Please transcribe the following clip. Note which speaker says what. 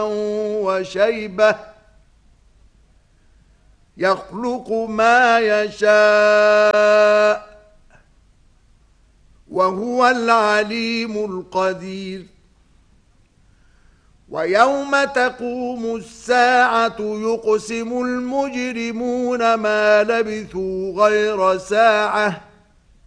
Speaker 1: وشيبة يخلق ما يشاء وهو العليم القدير ويوم تقوم الساعة يقسم المجرمون ما لبثوا غير ساعة